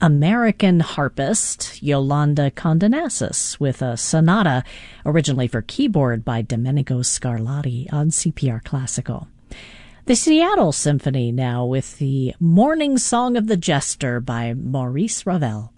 American harpist Yolanda Condonassis with a sonata originally for keyboard by Domenico Scarlatti on CPR Classical. The Seattle Symphony now with the Morning Song of the Jester by Maurice Ravel.